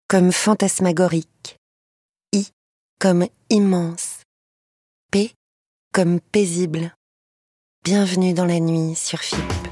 comme fantasmagorique, I comme immense, P comme paisible. Bienvenue dans la nuit sur FIP.